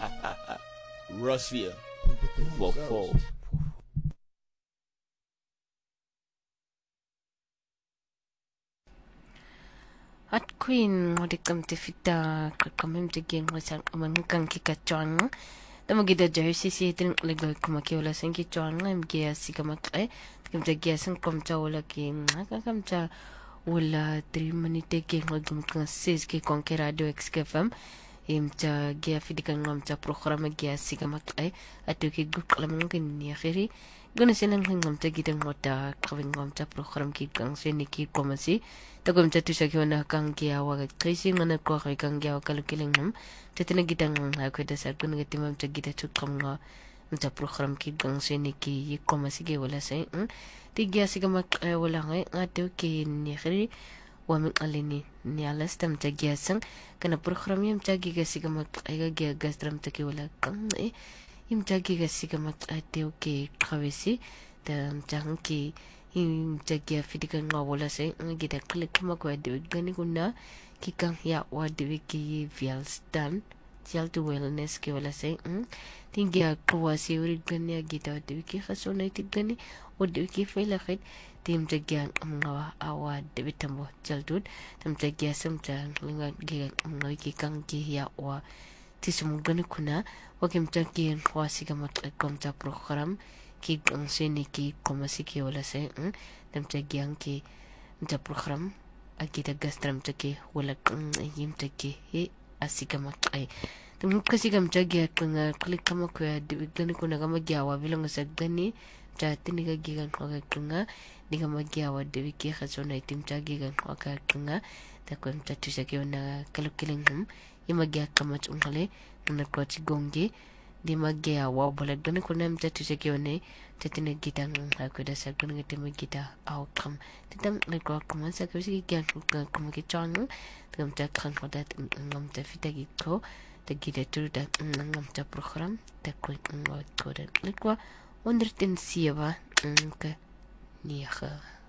Russia for four. At queen modicum tifita kakamim tigin wasan manukang kikachwang tamagida jersey sitin legal kumakiola sen kichwang mgia sikamak kimtagia sen komcha wala king kamcha wala 3 minute king wagum kan sis ki konke radio xkfm imcha gia fidikan ngamcha program gia sikamak atu ki guklam ngin ni akhiri guna sinang ngamcha gidang wata kawing ngamcha program ki kang seniki komasi tagom tatu sakiwana kang kia waga tracing mana ko kang kia wakalukiling nam tatina gidang akweda sa guna gatimam ta gida tukam nga mta program ki kang seniki komasi ki wala say tigia sigamak wala ngay ngato ki nikhiri waming alini ni alas tam ta giasang kana program yam ta giga sigamak ay gia gastram ta ki wala kang im ta giga sigamak ateo ki kawisi tam jang ki im jagia fidikan nga wala say gida klik magwa diwig gani kuna kikang ya wa diwig ki vialstan sial to wellness ki wala say tinggia kawasi urig gani gida diwig ki khasona itig gani o diwig ki failakit tim jagia mga awa diwig tambo jaldud tam jagia samta linga giga mga kikang ki ya wa tisumugani kuna wakim jagia wasi gamat komta program ki ang seniki komasi ki wala say tam jagiang ki mta program agita gastram taki wala yim taki asigamak ay tam kasi kam jagia kanga klik kama ko digani kuna kama giawa bilang sa gani jati niga gigan kanga niga magiawa dewi ki khasona itim jagigan kanga takwem tatu sakyo na kalukilingum imagia kamat ungale na kwati gongi di magia wa bola gani kuna mta tu sakyo ne tatina gitang akweda sa gani gatima gita outcome titam lekwa kuma sa kwisi gigan kuma ki chong tam ta khan khodat ngam ta fita giko ta gita tu da ngam ta program ta kwet ngot koda lekwa wonder tin sieva ka niya